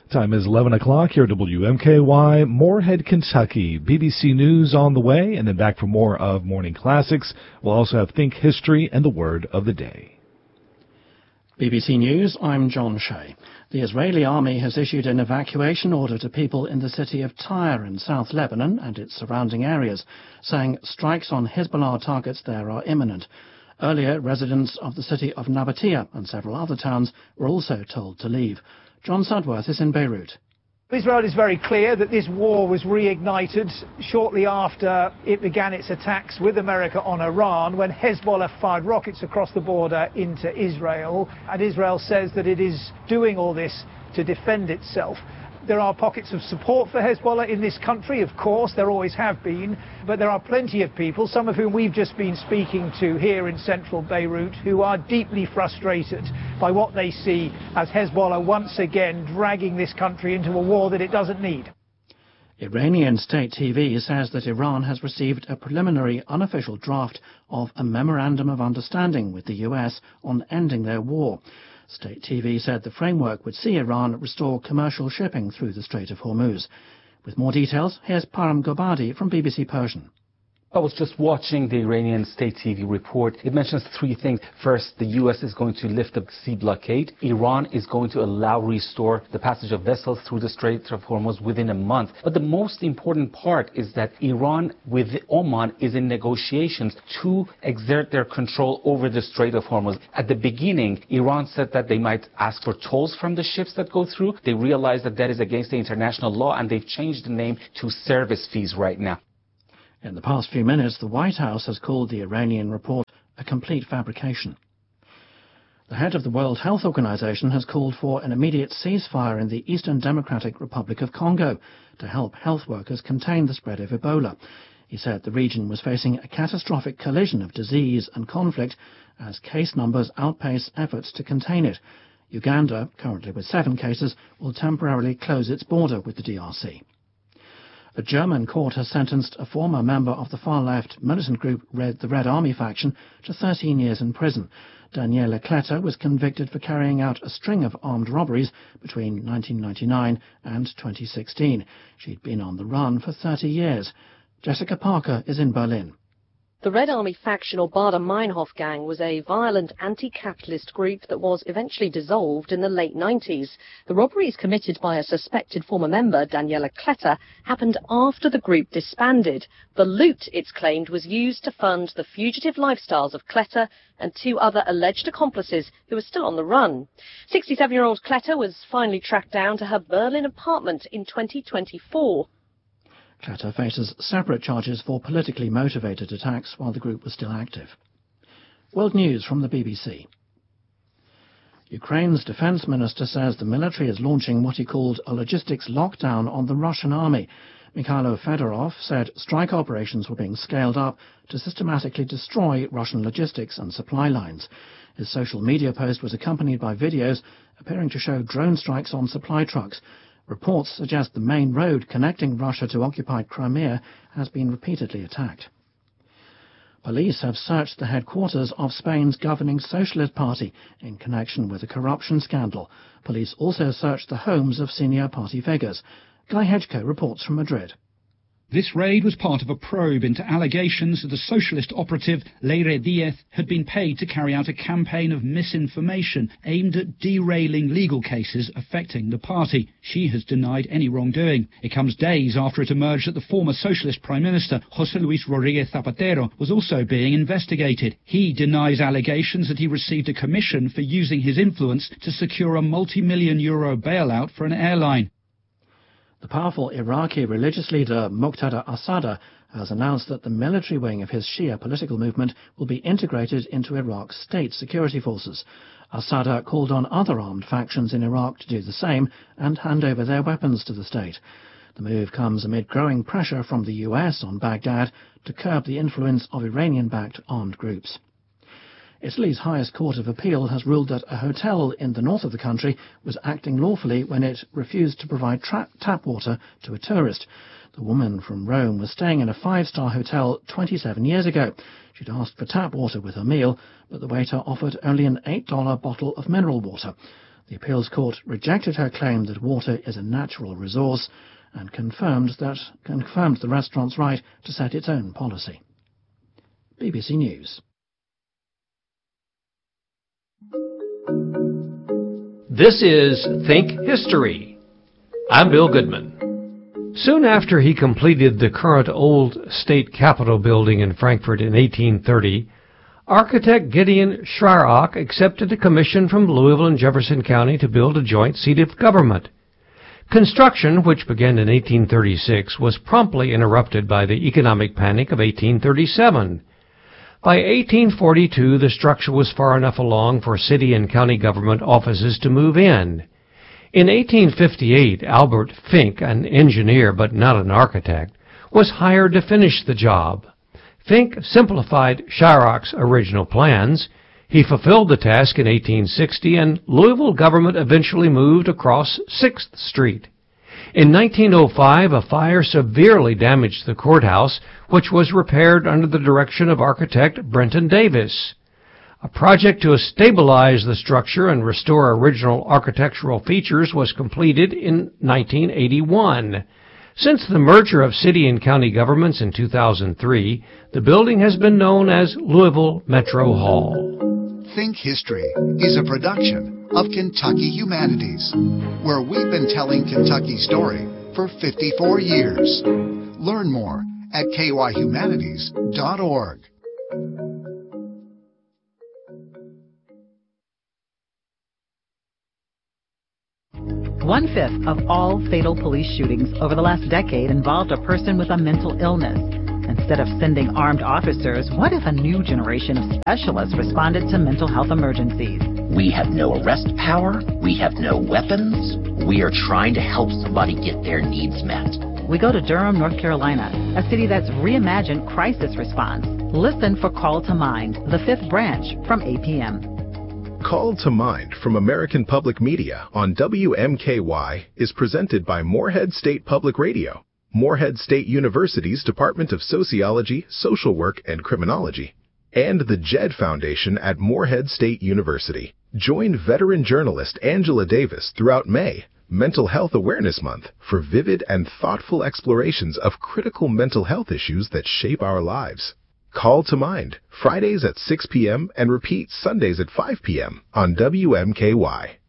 Time is 11 o'clock here at WMKY, Moorhead, Kentucky. BBC News on the way, and then back for more of Morning Classics. We'll also have Think History and the Word of the Day. BBC News, I'm John Shea. The Israeli army has issued an evacuation order to people in the city of Tyre in South Lebanon and its surrounding areas, saying strikes on Hezbollah targets there are imminent. Earlier, residents of the city of Nabatea and several other towns were also told to leave. John Sudworth is in Beirut. Israel is very clear that this war was reignited shortly after it began its attacks with America on Iran, when Hezbollah fired rockets across the border into Israel. And Israel says that it is doing all this to defend itself. There are pockets of support for Hezbollah in this country, of course, there always have been, but there are plenty of people, some of whom we've just been speaking to here in central Beirut, who are deeply frustrated by what they see as Hezbollah once again dragging this country into a war that it doesn't need. Iranian state TV says that Iran has received a preliminary unofficial draft of a memorandum of understanding with the US on ending their war. State TV said the framework would see Iran restore commercial shipping through the Strait of Hormuz. With more details, here's Param Gobadi from BBC Persian. I was just watching the Iranian state TV report. It mentions three things. First, the U.S. is going to lift the sea blockade. Iran is going to restore the passage of vessels through the Strait of Hormuz within a month. But the most important part is that Iran with Oman is in negotiations to exert their control over the Strait of Hormuz. At the beginning, Iran said that they might ask for tolls from the ships that go through. They realized that that is against the international law, and they've changed the name to service fees right now. In the past few minutes, the White House has called the Iranian report a complete fabrication. The head of the World Health Organization has called for an immediate ceasefire in the Eastern Democratic Republic of Congo to help health workers contain the spread of Ebola. He said the region was facing a catastrophic collision of disease and conflict as case numbers outpace efforts to contain it. Uganda, currently with 7 cases, will temporarily close its border with the DRC. A German court has sentenced a former member of the far-left militant group the Red Army faction to 13 years in prison. Daniela Kletter was convicted for carrying out a string of armed robberies between 1999 and 2016. She'd been on the run for 30 years. Jessica Parker is in Berlin. The Red Army faction, or Baader-Meinhof gang, was a violent anti-capitalist group that was eventually dissolved in the late 90s. The robberies committed by a suspected former member, Daniela Kletter, happened after the group disbanded. The loot, it's claimed, was used to fund the fugitive lifestyles of Kletter and 2 other alleged accomplices who were still on the run. 67-year-old Kletter was finally tracked down to her Berlin apartment in 2024. Kletter faces separate charges for politically motivated attacks while the group was still active. World News from the BBC. Ukraine's defense minister says the military is launching what he called a logistics lockdown on the Russian army. Mikhailo Fedorov said strike operations were being scaled up to systematically destroy Russian logistics and supply lines. His social media post was accompanied by videos appearing to show drone strikes on supply trucks. Reports suggest the main road connecting Russia to occupied Crimea has been repeatedly attacked. Police have searched the headquarters of Spain's governing Socialist Party in connection with a corruption scandal. Police also searched the homes of senior party figures. Guy Hedgecoe reports from Madrid. This raid was part of a probe into allegations that the socialist operative Leire Diaz had been paid to carry out a campaign of misinformation aimed at derailing legal cases affecting the party. She has denied any wrongdoing. It comes days after it emerged that the former socialist Prime Minister, José Luis Rodríguez Zapatero, was also being investigated. He denies allegations that he received a commission for using his influence to secure a multi-million euro bailout for an airline. The powerful Iraqi religious leader Muqtada Assad has announced that the military wing of his Shia political movement will be integrated into Iraq's state security forces. Assad called on other armed factions in Iraq to do the same and hand over their weapons to the state. The move comes amid growing pressure from the US on Baghdad to curb the influence of Iranian-backed armed groups. Italy's highest court of appeal has ruled that a hotel in the north of the country was acting lawfully when it refused to provide tap water to a tourist. The woman from Rome was staying in a 5-star hotel 27 years ago. She'd asked for tap water with her meal, but the waiter offered only an $8 bottle of mineral water. The appeals court rejected her claim that water is a natural resource and confirmed the restaurant's right to set its own policy. BBC News. This is Think History. I'm Bill Goodman. Soon after he completed the current old state capitol building in Frankfurt in 1830, architect Gideon Schrauach accepted a commission from Louisville and Jefferson County to build a joint seat of government. Construction, which began in 1836, was promptly interrupted by the economic panic of 1837. By 1842, the structure was far enough along for city and county government offices to move in. In 1858, Albert Fink, an engineer but not an architect, was hired to finish the job. Fink simplified Schrauach's original plans. He fulfilled the task in 1860, and Louisville government eventually moved across 6th Street. In 1905, a fire severely damaged the courthouse, which was repaired under the direction of architect Brenton Davis. A project to stabilize the structure and restore original architectural features was completed in 1981. Since the merger of city and county governments in 2003, the building has been known as Louisville Metro Hall. Think History is a production of Kentucky Humanities, where we've been telling Kentucky's story for 54 years. Learn more at kyhumanities.org. One-fifth of all fatal police shootings over the last decade involved a person with a mental illness. Instead of sending armed officers, what if a new generation of specialists responded to mental health emergencies? We have no arrest power. We have no weapons. We are trying to help somebody get their needs met. We go to Durham, North Carolina, a city that's reimagined crisis response. Listen for Call to Mind, the 5th branch, from 8 p.m. Call to Mind from American Public Media on WMKY is presented by Morehead State Public Radio, Morehead State University's Department of Sociology, Social Work, and Criminology, and the JED Foundation at Morehead State University. Join veteran journalist Angela Davis throughout May, Mental Health Awareness Month, for vivid and thoughtful explorations of critical mental health issues that shape our lives. Call to Mind, Fridays at 6 p.m. and repeat Sundays at 5 p.m. on WMKY.